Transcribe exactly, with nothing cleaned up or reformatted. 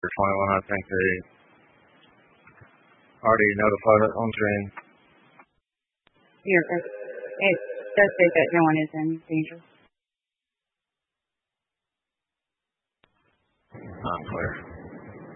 twenty-one, I think they already notified it on screen. Here, it it does say that no one is in danger. Unclear.